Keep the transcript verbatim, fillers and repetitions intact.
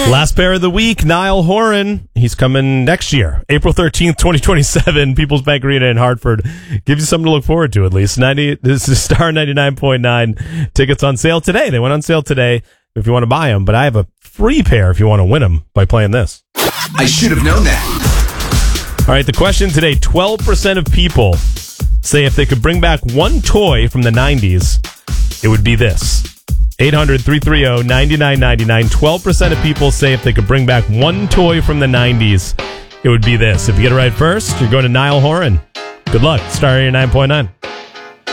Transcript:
Last pair of the week, Niall Horan. He's coming next year, April thirteenth, twenty twenty-seven, People's Bank Arena in Hartford. Gives you something to look forward to, at least. ninety This is Star ninety-nine point nine. Tickets on sale today. They went on sale today if you want to buy them, but I have a free pair if you want to win them by playing this. I should have known that. All right, the question today, twelve percent of people say if they could bring back one toy from the nineties, it would be this. eight hundred, three three zero, nine nine nine nine. twelve percent of people say if they could bring back one toy from the nineties, it would be this. If you get it right first, you're going to Niall Horan. Good luck. Star eighty-nine point nine.